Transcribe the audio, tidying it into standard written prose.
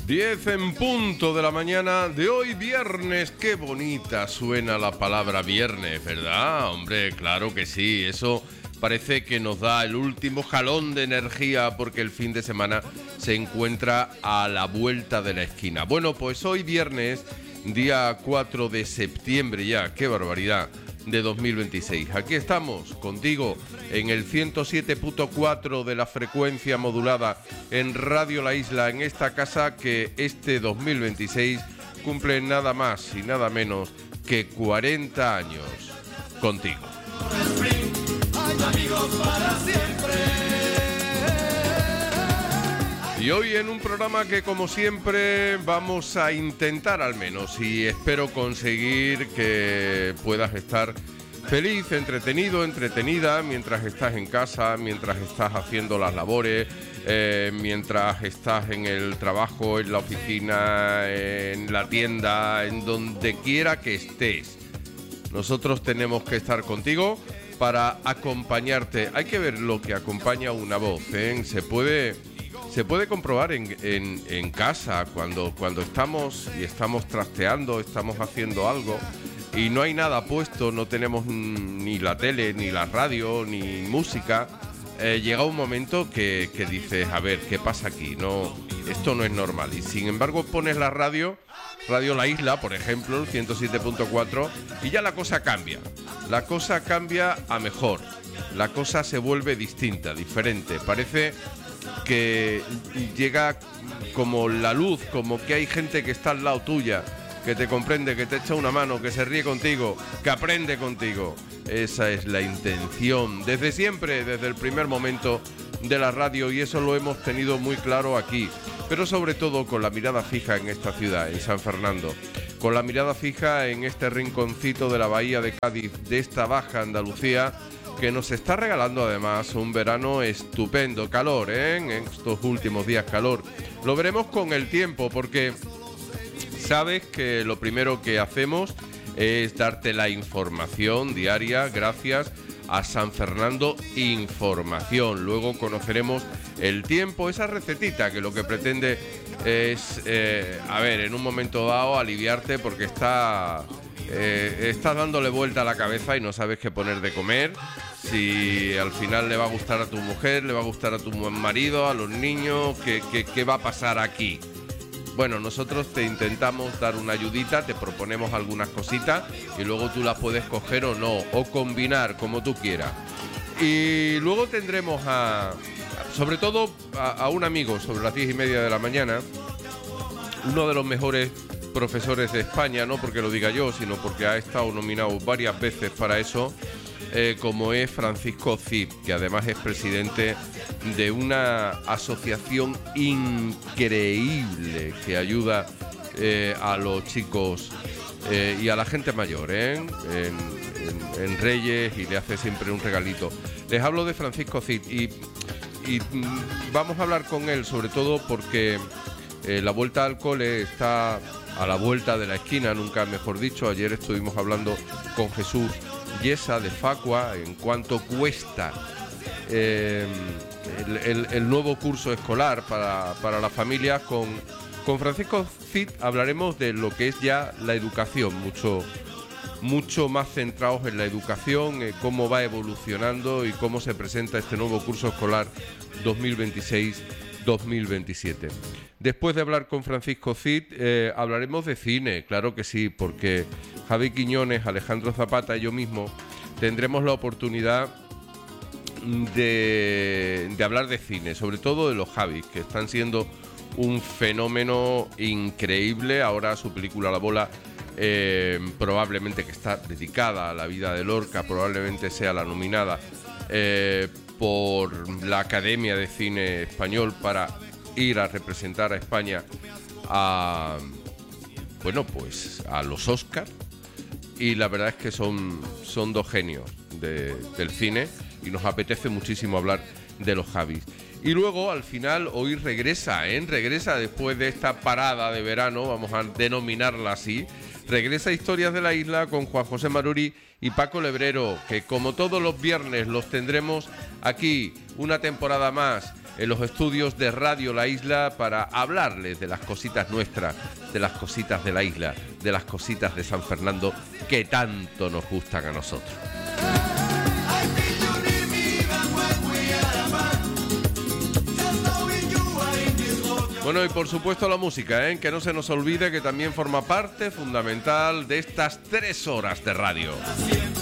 10 en punto de la mañana de hoy viernes. Qué bonita suena la palabra viernes, ¿verdad? Hombre, claro que sí, eso parece que nos da el último jalón de energía porque el fin de semana se encuentra a la vuelta de la esquina. Bueno, pues hoy viernes, día 4 de septiembre ya, qué barbaridad, de 2026. Aquí estamos contigo en el 107.4 de la frecuencia modulada en Radio La Isla, en esta casa que este 2026 cumple nada más y nada menos que 40 años contigo. Y hoy en un programa que, como siempre, vamos a intentar al menos, y espero conseguir que puedas estar feliz, entretenido, entretenida, mientras estás en casa, mientras estás haciendo las labores, mientras estás en el trabajo, en la oficina, en la tienda, en donde quiera que estés. Nosotros tenemos que estar contigo para acompañarte. Hay que ver lo que acompaña una voz, ¿eh? Se puede comprobar en casa cuando estamos y estamos trasteando, estamos haciendo algo y no hay nada puesto, no tenemos ni la tele, ni la radio, ni música. Llega un momento que dices, a ver, ¿qué pasa aquí? No, esto no es normal. Y sin embargo pones la Radio La Isla, por ejemplo, el 107.4, y ya la cosa cambia. La cosa cambia a mejor. La cosa se vuelve distinta, diferente. Parece que llega como la luz, como que hay gente que está al lado tuya, que te comprende, que te echa una mano, que se ríe contigo, que aprende contigo. Esa es la intención desde siempre, desde el primer momento de la radio, y eso lo hemos tenido muy claro aquí, pero sobre todo con la mirada fija en esta ciudad, en San Fernando, con la mirada fija en este rinconcito de la bahía de Cádiz, de esta baja Andalucía, que nos está regalando además un verano estupendo. Calor, en estos últimos días calor. Lo veremos con el tiempo, porque sabes que lo primero que hacemos es darte la información diaria gracias a San Fernando Información. Luego conoceremos el tiempo, esa recetita que lo que pretende es, en un momento dado aliviarte porque estás dándole vuelta a la cabeza y no sabes qué poner de comer. Si al final le va a gustar a tu mujer, le va a gustar a tu marido, a los niños, ¿qué va a pasar aquí? Bueno, nosotros te intentamos dar una ayudita, te proponemos algunas cositas y luego tú las puedes coger o no, o combinar como tú quieras. Y luego tendremos sobre todo a un amigo sobre las 10:30 de la mañana, uno de los mejores profesores de España, no porque lo diga yo, sino porque ha estado nominado varias veces para eso, como es Francisco Cid, que además es presidente de una asociación increíble que ayuda a los chicos y a la gente mayor en Reyes, y le hace siempre un regalito. Les hablo de Francisco Cid y vamos a hablar con él sobre todo porque la vuelta al cole está a la vuelta de la esquina, nunca mejor dicho. Ayer estuvimos hablando con Jesús Yesa de Facua en cuánto cuesta el nuevo curso escolar para las familias. Con Francisco Cid hablaremos de lo que es ya la educación, mucho más centrados en la educación, cómo va evolucionando y cómo se presenta este nuevo curso escolar 2026-2027. Después de hablar con Francisco Cid, hablaremos de cine, claro que sí, porque Javi Quiñones, Alejandro Zapata y yo mismo tendremos la oportunidad de hablar de cine, sobre todo de los Javis, que están siendo un fenómeno increíble. Ahora su película La Bola, probablemente, que está dedicada a la vida de Lorca, probablemente sea la nominada por la Academia de Cine Español para ir a representar a España a los Oscars. Y la verdad es que son dos genios del cine y nos apetece muchísimo hablar de los Javis. Y luego al final hoy regresa después de esta parada de verano, vamos a denominarla así, regresa Historias de la Isla con Juan José Maruri y Paco Lebrero, que como todos los viernes los tendremos aquí una temporada más. en los estudios de Radio La Isla para hablarles de las cositas nuestras, de las cositas de la isla, de las cositas de San Fernando que tanto nos gustan a nosotros. Bueno, y por supuesto la música, que no se nos olvide que también forma parte fundamental de estas 3 horas de radio.